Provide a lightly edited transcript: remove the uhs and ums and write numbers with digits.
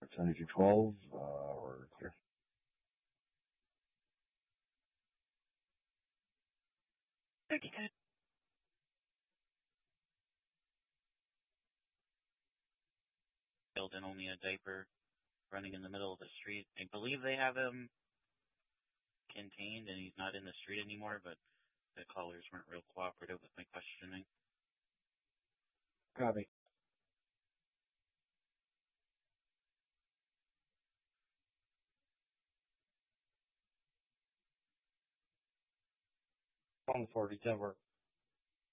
7212, or clear. Killed in only a diaper, running in the middle of the street. I believe they have him contained and he's not in the street anymore, but the callers weren't real cooperative with my questioning. Copy. 140, 10 work.